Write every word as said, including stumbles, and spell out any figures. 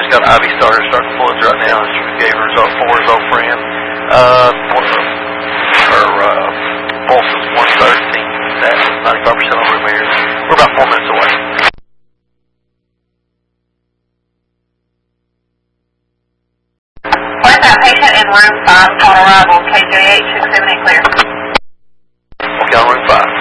got I V starter starting fluids right now. She gave her result for his old friend. Uh, her uh, pulse is one thirteen. That's ninety-five percent over the mirror. We're about four minutes away. Where's that patient in room five on arrival? K J H six seven eight clear. Okay, on room five.